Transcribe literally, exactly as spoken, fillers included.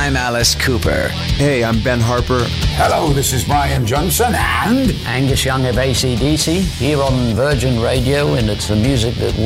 I'm Alice Cooper. Hey, I'm Ben Harper. Hello, this is Brian Johnson and Angus Young of A C D C here on Virgin Radio, and it's the music that